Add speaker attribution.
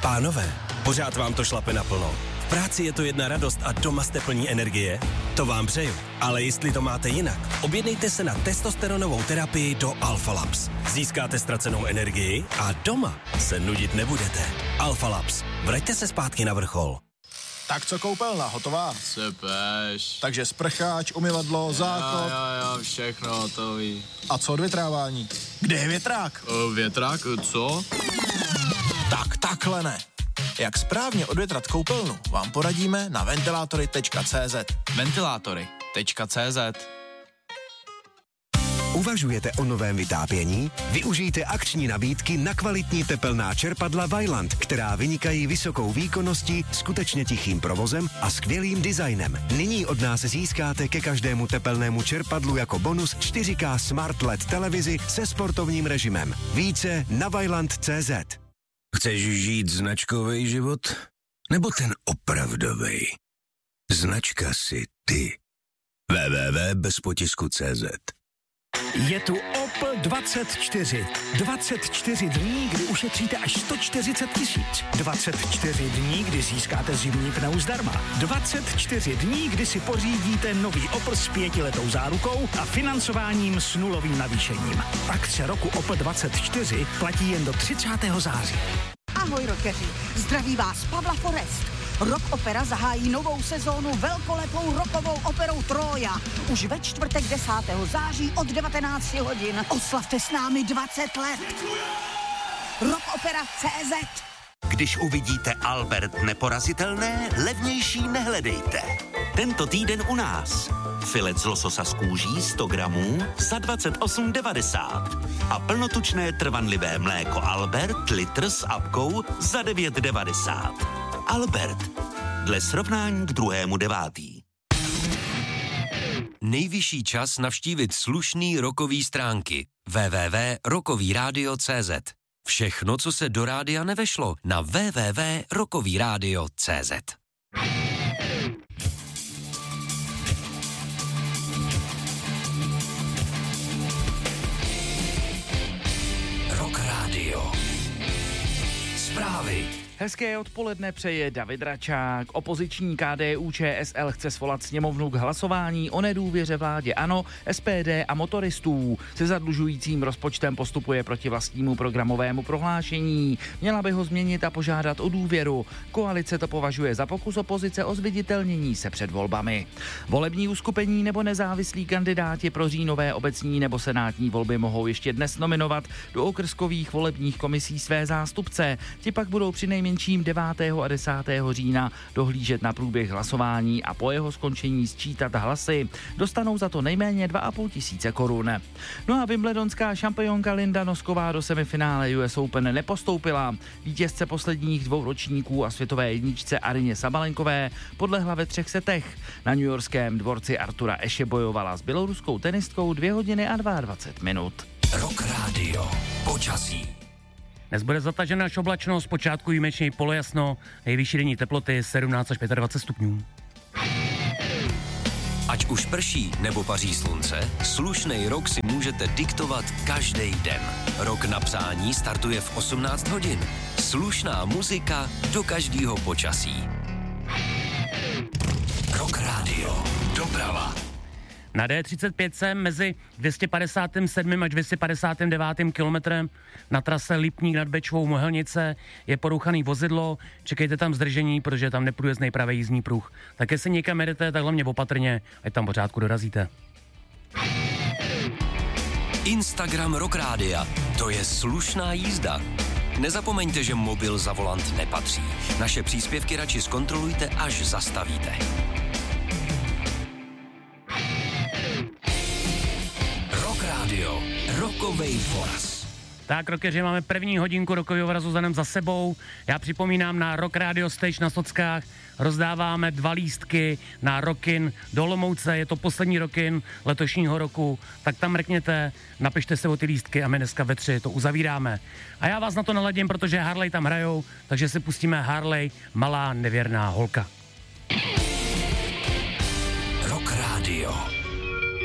Speaker 1: Pánové, pořád vám to šlape naplno. V práci je to jedna radost a doma jste plní energie? To vám přeju. Ale jestli to máte jinak, objednejte se na testosteronovou terapii do Alpha Labs. Získáte ztracenou energii a doma se nudit nebudete. Alpha Labs. Vraťte se zpátky na vrchol.
Speaker 2: Tak co koupelna, hotová?
Speaker 3: Sypeš.
Speaker 2: Takže sprcháč, umyvadlo, záchod.
Speaker 3: Jo, všechno hotový.
Speaker 2: A co odvětrávání? Kde je větrák?
Speaker 3: Větrák? Co?
Speaker 2: Tak takhle ne. Jak správně odvětrat koupelnu, vám poradíme na ventilátory.cz.
Speaker 3: Ventilátory.cz.
Speaker 4: Uvažujete o novém vytápění? Využijte akční nabídky na kvalitní tepelná čerpadla Vaillant, která vynikají vysokou výkonností, skutečně tichým provozem a skvělým designem. Nyní od nás získáte ke každému tepelnému čerpadlu jako bonus 4K Smart LED televizi se sportovním režimem. Více na vaillant.cz.
Speaker 5: Chceš žít značkový život? Nebo ten opravdový? Značka si ty. www.bezpotisku.cz.
Speaker 4: Je tu OPL 24. 24 dní, kdy ušetříte až 140 000. 24 dní, kdy získáte zimní pneu zdarma. 24 dní, kdy si pořídíte nový Opel s 5letou zárukou a financováním s nulovým navýšením. Akce roku Opel 24 platí jen do 30. září.
Speaker 6: Ahoj rockeři, zdraví vás Pavla Forest. Rock Opera zahájí novou sezónu velkolepou rockovou operou Trója. Už ve čtvrtek 10. září od 19 hodin. Oslavte s námi 20 let. Rockopera.cz.
Speaker 7: Když uvidíte Albert neporazitelné, levnější nehledejte. Tento týden u nás. Filet z lososa z kůží 100 gramů za 28,90 a plnotučné trvanlivé mléko Albert litr s apkou za 9,90. Albert. Dle srovnání k 2.9.
Speaker 8: Nejvyšší čas navštívit slušný rockový stránky www.rockovyradio.cz. Všechno, co se do rádia nevešlo, na www.rockovyradio.cz. Rock Radio. Zprávy.
Speaker 9: Hezké odpoledne přeje David Račák. Opoziční KDU-ČSL chce svolat sněmovnu k hlasování o nedůvěře vládě ANO, SPD a motoristů. Se zadlužujícím rozpočtem postupuje proti vlastnímu programovému prohlášení. Měla by ho změnit a požádat o důvěru. Koalice to považuje za pokus opozice o zviditelnění se před volbami. Volební uskupení nebo nezávislí kandidáti pro říjnové obecní nebo senátní volby mohou ještě dnes nominovat do okrskových volebních komisí své zástupce. Ti pak budou přinejmenším 9. a 10. října dohlížet na průběh hlasování a po jeho skončení sčítat hlasy. Dostanou za to nejméně 2,5 tisíce korun. No a wimbledonská šampionka Linda Nosková do semifinále US Open nepostoupila. Vítězce posledních 2 ročníků a světové jedničce Arině Sabalenkové podlehla ve 3 setech. Na newyorském dvorci Artura Ashe bojovala s běloruskou tenistkou 2 hodiny a 22 minut.
Speaker 8: Rock Radio. Počasí.
Speaker 10: Dnes bude zatažena až oblačno, zpočátku výjimečně polojasno, nejvyšší denní teploty 17 až 25 stupňů.
Speaker 8: Ať už prší nebo paří slunce, slušnej rok si můžete diktovat každý den. Rok na přání startuje v 18 hodin. Slušná muzika do každého počasí. Rock Radio. Doprava.
Speaker 10: Na D35 se mezi 257. až 259. kilometrem na trase Lipník nad Bečvou Mohelnice je porouchaný vozidlo. Čekejte tam zdržení, protože tam neprůjezdnej pravý jízdní pruh. Také se někam jedete, tak hlavně opatrně, ať tam pořádku dorazíte.
Speaker 8: Instagram Rock Rádia. To je slušná jízda. Nezapomeňte, že mobil za volant nepatří. Naše příspěvky radši zkontrolujte, až zastavíte. Rock Radio. Rockovej voraz.
Speaker 10: Tak, rockeři, máme první hodinku rockového vorazu za sebou. Já připomínám, na Rock Radio Stage na Sockách rozdáváme 2 lístky na Rockin do Olomouce. Je to poslední Rockin letošního roku. Tak tam mrkněte, napište se o ty lístky a my dneska ve 3 to uzavíráme. A já vás na to naladím, protože Harley tam hrajou, takže si pustíme Harley, Malá nevěrná holka.
Speaker 8: Rock Radio.